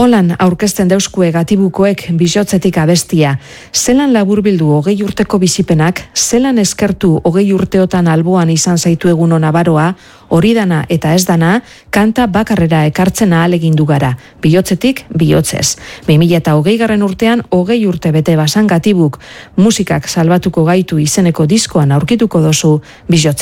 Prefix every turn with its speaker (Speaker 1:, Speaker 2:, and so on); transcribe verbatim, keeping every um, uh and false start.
Speaker 1: Holan aurkezten deuskue Gatibukoek Bixotzetik abestia. Zelan laburbildu hogei urteko bizipenak, zelan eskertu hogei urteotan alboan izan zaitu eguno nabaroa, hori dana eta ez dana, kanta bakarrera ekartzena ahalegindu gara. Bihotzetik, bihotzez. bi mila hogei garren urtean, hogei urte bete basan Gatibuk. Musikak salbatuko gaitu izeneko diskoan aurkituko dozu Bixotzetik.